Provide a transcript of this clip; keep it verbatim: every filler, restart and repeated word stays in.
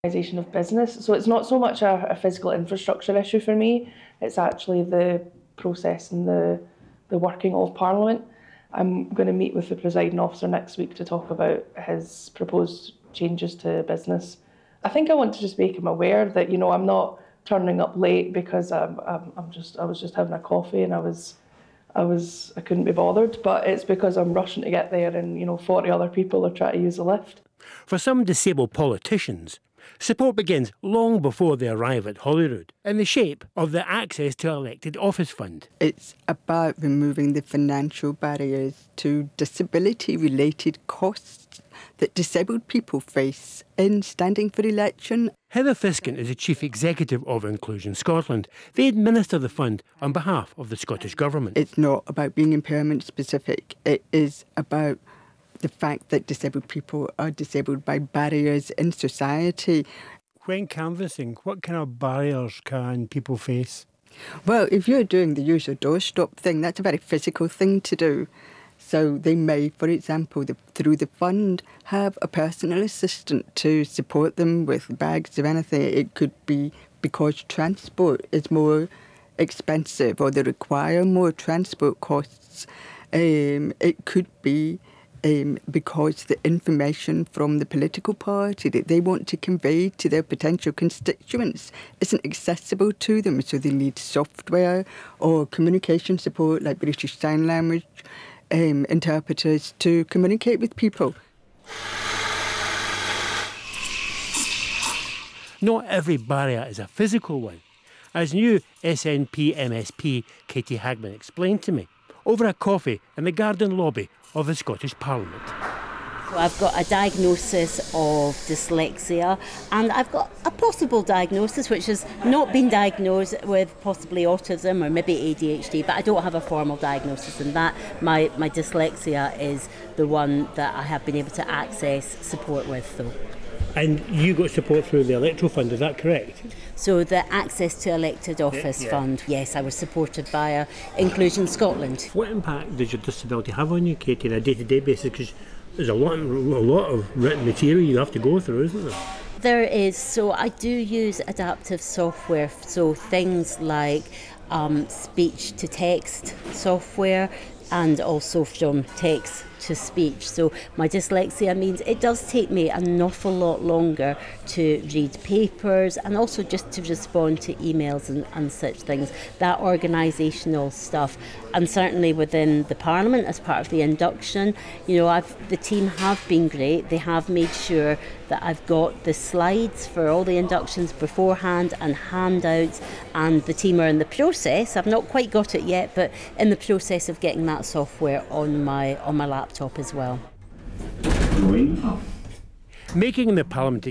Organisation of business. So it's not so much a, a physical infrastructure issue for me, it's actually the process and the, the working of Parliament. I'm going to meet with the presiding officer next week to talk about his proposed changes to business. I think I want to just make him aware that, you know, I'm not turning up late because I'm, I'm, I'm just I was just having a coffee and I was I was I couldn't be bothered, but it's because I'm rushing to get there and, you know, forty other people are trying to use the lift. For some disabled politicians, support begins long before they arrive at Holyrood, in the shape of the Access to Elected Office Fund. It's about removing the financial barriers to disability-related costs that disabled people face in standing for election. Heather Fiskin is the Chief Executive of Inclusion Scotland. They administer the fund on behalf of the Scottish Government. It's not about being impairment specific. It is about the fact that disabled people are disabled by barriers in society. When canvassing, what kind of barriers can people face? Well, if you're doing the use your doorstop thing, that's a very physical thing to do. So they may, for example, the, through the fund, have a personal assistant to support them with bags of anything. It could be because transport is more expensive or they require more transport costs. Um, it could be Um, because the information from the political party that they want to convey to their potential constituents isn't accessible to them, so they need software or communication support like British Sign Language um, interpreters to communicate with people. Not every barrier is a physical one. As new S N P M S P Katie Hagman explained to me, over a coffee in the garden lobby of the Scottish Parliament. So I've got a diagnosis of dyslexia and I've got a possible diagnosis which has not been diagnosed with possibly autism or maybe A D H D, but I don't have a formal diagnosis in that. My, my dyslexia is the one that I have been able to access support with though. And you got support through the Electoral Fund, is that correct? So the Access to Elected Office yeah, yeah. Fund, yes, I was supported via Inclusion Scotland. What impact does your disability have on you, Katie, on a day-to-day basis? Because there's a lot, a lot of written material you have to go through, isn't there? There is. So I do use adaptive software, so things like um, speech-to-text software and also from text to speech. So my dyslexia means it does take me an awful lot longer to read papers and also just to respond to emails and, and such things, that organisational stuff. And certainly within the Parliament as part of the induction, you know, I've, the team have been great. They have made sure that I've got the slides for all the inductions beforehand and handouts, and the team are in the process, I've not quite got it yet, but in the process of getting that software on my on my laptop as well. Making the Parliament